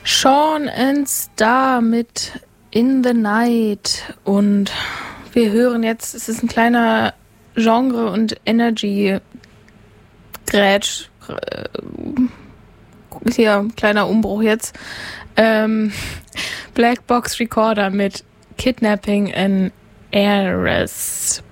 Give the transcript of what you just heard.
Sean and Star mit In the Night. Und wir hören jetzt, es ist ein kleiner Genre- und Energy-Grätsch. Hier, kleiner Umbruch jetzt. Black Box Recorder mit Kidnapping an Heiress.